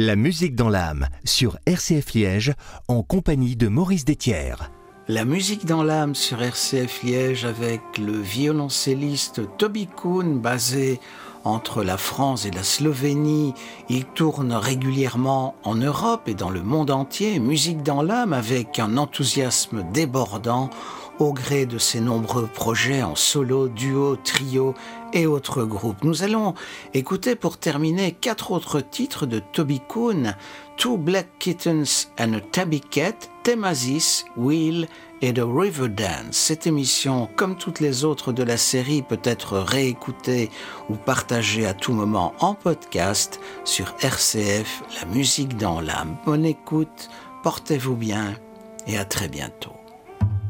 La musique dans l'âme sur RCF Liège en compagnie de Maurice Détière. La musique dans l'âme sur RCF Liège avec le violoncelliste Toby Kuhn, basé entre la France et la Slovénie. Il tourne régulièrement en Europe et dans le monde entier. Musique dans l'âme avec un enthousiasme débordant au gré de ses nombreux projets en solo, duo, trio et autres groupes. Nous allons écouter pour terminer 4 autres titres de Toby Kuhn: Two Black Kittens and a Tabby Cat, Themasis, Wheel et The River Dance. Cette émission, comme toutes les autres de la série, peut être réécoutée ou partagée à tout moment en podcast sur RCF, la musique dans l'âme. Bonne écoute, portez-vous bien et à très bientôt.